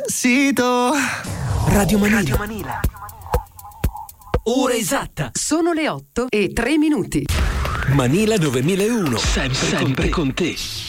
Despacito. Radio Manila. Ora esatta. Sono le 8:03. Manila 9001. Sempre con te.